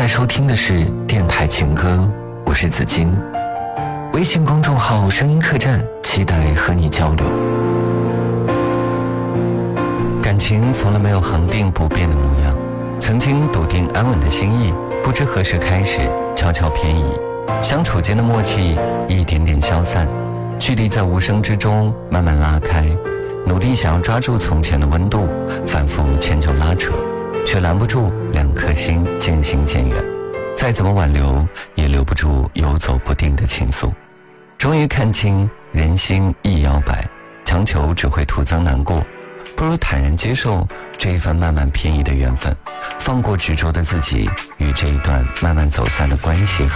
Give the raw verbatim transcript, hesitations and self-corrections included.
收听的是电台情歌，我是紫金。微信公众号声音客栈，期待和你交流。感情从来没有恒定不变的模样，曾经笃定安稳的心意，不知何时开始悄悄偏移，相处间的默契一点点消散，距离在无声之中慢慢拉开，努力想要抓住从前的温度，反复迁就拉扯，却拦不住两颗心渐行渐远，再怎么挽留也留不住游走不定的情愫。终于看清人心易摇摆，强求只会徒增难过，不如坦然接受这一份慢慢偏移的缘分，放过执着的自己，与这一段慢慢走散的关系和